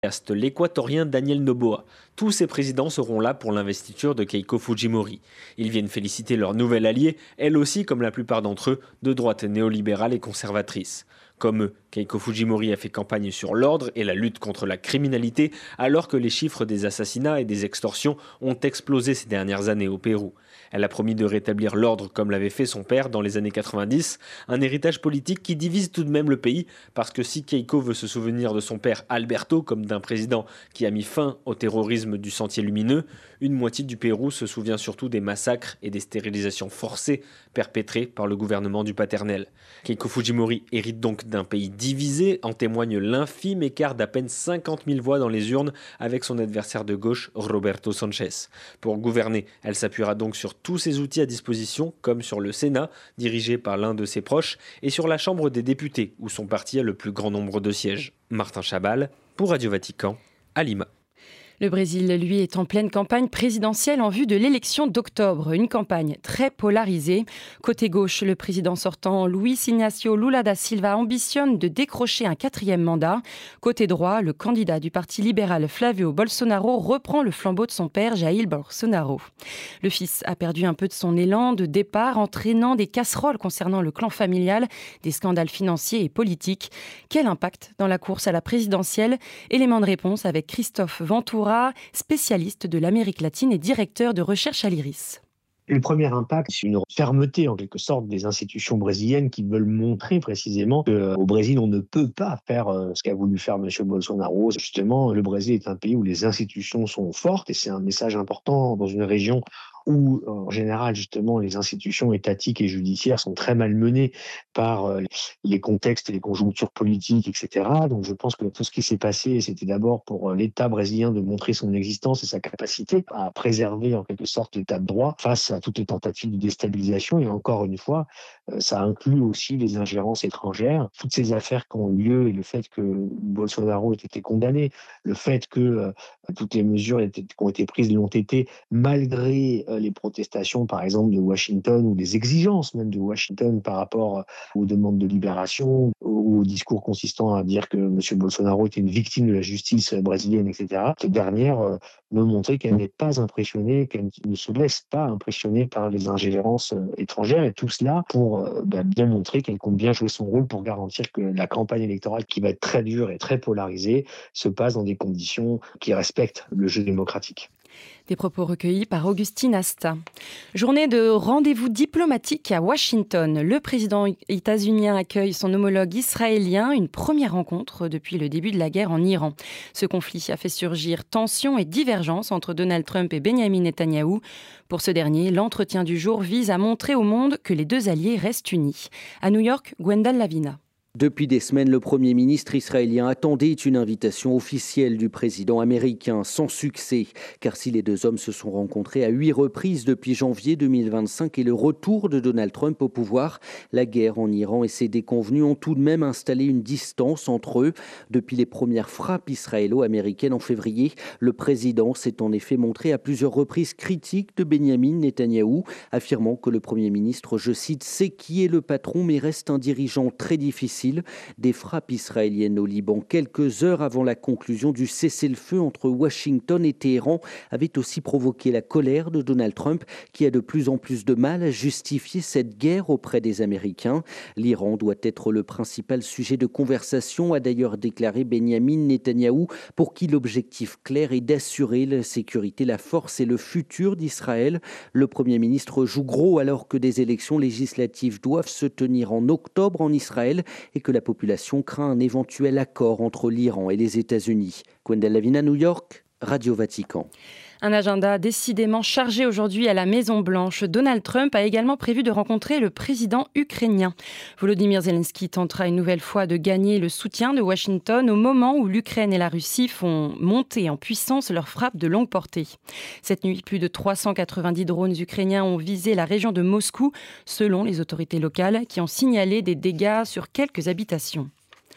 l'équatorien Daniel Noboa. Tous ces présidents seront là pour l'investiture de Keiko Fujimori. Ils viennent féliciter leur nouvelle alliée, elle aussi, comme la plupart d'entre eux, de droite néolibérale et conservatrice. Comme eux, Keiko Fujimori a fait campagne sur l'ordre et la lutte contre la criminalité, alors que les chiffres des assassinats et des extorsions ont explosé ces dernières années au Pérou. Elle a promis de rétablir l'ordre comme l'avait fait son père dans les années 90, un héritage politique qui divise tout de même le pays, parce que si Keiko veut se souvenir de son père Alberto comme d'un président qui a mis fin au terrorisme du Sentier Lumineux, une moitié du Pérou se souvient surtout des massacres et des stérilisations forcées perpétrées par le gouvernement du paternel. Keiko Fujimori hérite donc d'un pays divisé, en témoigne l'infime écart d'à peine 50 000 voix dans les urnes avec son adversaire de gauche, Roberto Sanchez. Pour gouverner, elle s'appuiera donc sur tous ses outils à disposition, comme sur le Sénat, dirigé par l'un de ses proches, et sur la Chambre des députés, où son parti a le plus grand nombre de sièges. Martin Chabal, pour Radio Vatican, à Lima. Le Brésil, lui, est en pleine campagne présidentielle en vue de l'élection d'octobre. Une campagne très polarisée. Côté gauche, le président sortant Luiz Inácio Lula da Silva ambitionne de décrocher un 4e mandat. Côté droit, le candidat du parti libéral Flávio Bolsonaro reprend le flambeau de son père Jair Bolsonaro. Le fils a perdu un peu de son élan de départ, entraînant des casseroles concernant le clan familial, des scandales financiers et politiques. Quel impact dans la course à la présidentielle? Élément de réponse avec Christophe Ventura, spécialiste de l'Amérique latine et directeur de recherche à l'IRIS. Le premier impact, c'est une fermeté en quelque sorte des institutions brésiliennes qui veulent montrer précisément qu'au Brésil, on ne peut pas faire ce qu'a voulu faire M. Bolsonaro. Justement, le Brésil est un pays où les institutions sont fortes et c'est un message important dans une région où, en général, justement, les institutions étatiques et judiciaires sont très malmenées par les contextes et les conjonctures politiques, etc. Donc, je pense que tout ce qui s'est passé, c'était d'abord pour l'État brésilien de montrer son existence et sa capacité à préserver, en quelque sorte, l'État de droit face à toutes les tentatives de déstabilisation. Et encore une fois, ça inclut aussi les ingérences étrangères. Toutes ces affaires qui ont eu lieu et le fait que Bolsonaro ait été condamné, le fait que toutes les mesures qui ont été prises l'ont été malgré les protestations, par exemple, de Washington ou les exigences même de Washington par rapport aux demandes de libération ou au discours consistant à dire que M. Bolsonaro était une victime de la justice brésilienne, etc. Cette dernière me montrait qu'elle n'est pas impressionnée, qu'elle ne se laisse pas impressionner par les ingérences étrangères et tout cela pour bien montrer qu'elle compte bien jouer son rôle pour garantir que la campagne électorale qui va être très dure et très polarisée se passe dans des conditions qui respectent le jeu démocratique. Des propos recueillis par Augustine Asta. Journée de rendez-vous diplomatique à Washington. Le président états-unien accueille son homologue israélien, une première rencontre depuis le début de la guerre en Iran. Ce conflit a fait surgir tensions et divergences entre Donald Trump et Benyamin Netanyahou. Pour ce dernier, l'entretien du jour vise à montrer au monde que les deux alliés restent unis. À New York, Gwendal Lavina. Depuis des semaines, le Premier ministre israélien attendait une invitation officielle du président américain, sans succès. Car si les deux hommes se sont rencontrés à 8 reprises depuis janvier 2025 et le retour de Donald Trump au pouvoir, la guerre en Iran et ses déconvenus ont tout de même installé une distance entre eux. Depuis les premières frappes israélo-américaines en février, le président s'est en effet montré à plusieurs reprises critique de Benyamin Netanyahou, affirmant que le Premier ministre, je cite, « sait qui est le patron mais reste un dirigeant très difficile ». Des frappes israéliennes au Liban quelques heures avant la conclusion du cessez-le-feu entre Washington et Téhéran avaient aussi provoqué la colère de Donald Trump qui a de plus en plus de mal à justifier cette guerre auprès des Américains. L'Iran doit être le principal sujet de conversation, a d'ailleurs déclaré Benyamin Netanyahou, pour qui l'objectif clair est d'assurer la sécurité, la force et le futur d'Israël. Le Premier ministre joue gros alors que des élections législatives doivent se tenir en octobre en Israël et que la population craint un éventuel accord entre l'Iran et les États-Unis. Gwendal Lavina, New York, Radio Vatican. Un agenda décidément chargé aujourd'hui à la Maison-Blanche. Donald Trump a également prévu de rencontrer le président ukrainien. Volodymyr Zelensky tentera une nouvelle fois de gagner le soutien de Washington au moment où l'Ukraine et la Russie font monter en puissance leurs frappes de longue portée. Cette nuit, plus de 390 drones ukrainiens ont visé la région de Moscou, selon les autorités locales qui ont signalé des dégâts sur quelques habitations.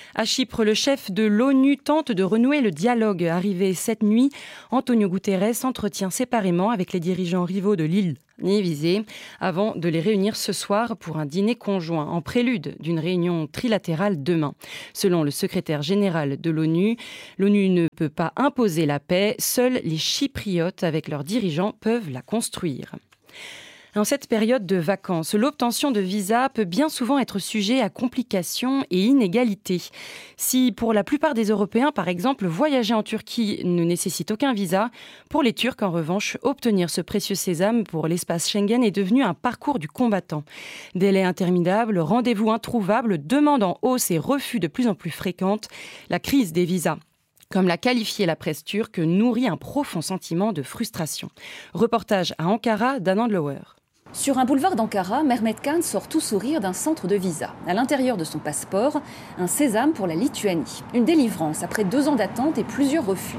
À Chypre, le chef de l'ONU tente de renouer le dialogue. Arrivé cette nuit, Antonio Guterres s'entretient séparément avec les dirigeants rivaux de l'île Nivisé avant de les réunir ce soir pour un dîner conjoint en prélude d'une réunion trilatérale demain. Selon le secrétaire général de l'ONU ne peut pas imposer la paix, seuls les Chypriotes avec leurs dirigeants peuvent la construire. En cette période de vacances, l'obtention de visa peut bien souvent être sujet à complications et inégalités. Si pour la plupart des Européens, par exemple, voyager en Turquie ne nécessite aucun visa, pour les Turcs, en revanche, obtenir ce précieux sésame pour l'espace Schengen est devenu un parcours du combattant. Délais interminables, rendez-vous introuvables, demandes en hausse et refus de plus en plus fréquentes, la crise des visas, comme l'a qualifié la presse turque, nourrit un profond sentiment de frustration. Reportage à Ankara d'Anand Lower. Sur un boulevard d'Ankara, Mehmet Khan sort tout sourire d'un centre de visa. À l'intérieur de son passeport, un sésame pour la Lituanie. Une délivrance après 2 ans d'attente et plusieurs refus.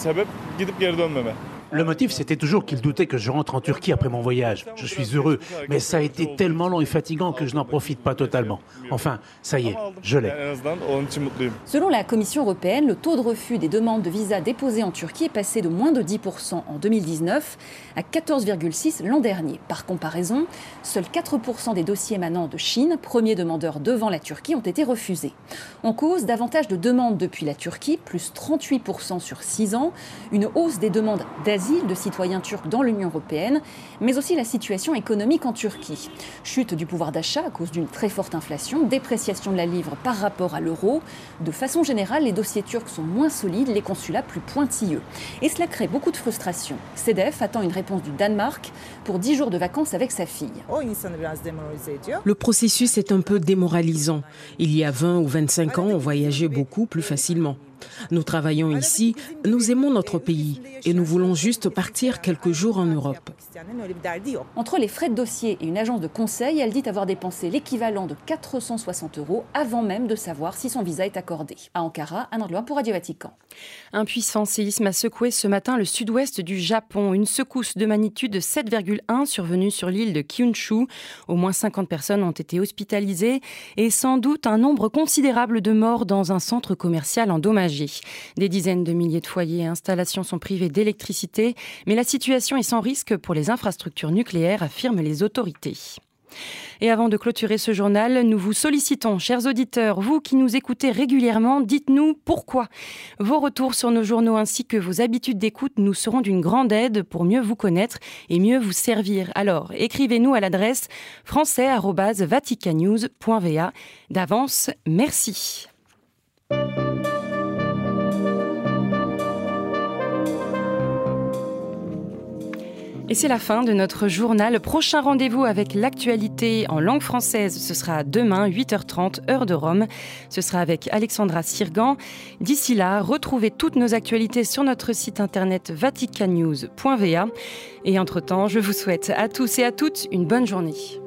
Le motif, c'était toujours qu'il doutait que je rentre en Turquie après mon voyage. Je suis heureux, mais ça a été tellement long et fatigant que je n'en profite pas totalement. Enfin, ça y est, je l'ai. Selon la Commission européenne, le taux de refus des demandes de visa déposées en Turquie est passé de moins de 10% en 2019 à 14,6% l'an dernier. Par comparaison, seuls 4% des dossiers émanant de Chine, premier demandeur devant la Turquie, ont été refusés. En cause, davantage de demandes depuis la Turquie, plus 38% sur 6 ans, une hausse des demandes d'asile de citoyens turcs dans l'Union européenne, mais aussi la situation économique en Turquie. Chute du pouvoir d'achat à cause d'une très forte inflation, dépréciation de la livre par rapport à l'euro. De façon générale, les dossiers turcs sont moins solides, les consulats plus pointilleux. Et cela crée beaucoup de frustration. CEDEF attend une réponse du Danemark pour 10 jours de vacances avec sa fille. Le processus est un peu démoralisant. Il y a 20 ou 25 ans, on voyageait beaucoup plus facilement. Nous travaillons ici, nous aimons notre pays et nous voulons juste partir quelques jours en Europe. Entre les frais de dossier et une agence de conseil, elle dit avoir dépensé l'équivalent de 460 € avant même de savoir si son visa est accordé. À Ankara, Anand Lower pour Radio Vatican. Un puissant séisme a secoué ce matin le sud-ouest du Japon. Une secousse de magnitude 7,1 survenue sur l'île de Kyushu. Au moins 50 personnes ont été hospitalisées et sans doute un nombre considérable de morts dans un centre commercial endommagé. Des dizaines de milliers de foyers et installations sont privés d'électricité, mais la situation est sans risque pour les infrastructures nucléaires, affirment les autorités. Et avant de clôturer ce journal, nous vous sollicitons, chers auditeurs, vous qui nous écoutez régulièrement, dites-nous pourquoi. Vos retours sur nos journaux ainsi que vos habitudes d'écoute nous seront d'une grande aide pour mieux vous connaître et mieux vous servir. Alors, écrivez-nous à l'adresse français@vaticannews.va. D'avance, merci. Et c'est la fin de notre journal. Prochain rendez-vous avec l'actualité en langue française, ce sera demain, 8h30, heure de Rome. Ce sera avec Alexandra Sirgan. D'ici là, retrouvez toutes nos actualités sur notre site internet vaticannews.va. Et entre-temps, je vous souhaite à tous et à toutes une bonne journée.